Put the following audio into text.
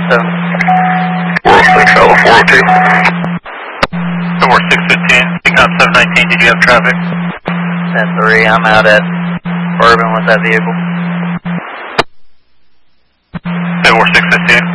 406, Alpha 402. 4615, Pickup 719, did you have traffic? 10-3, I'm out at Bourbon with that vehicle. 4615.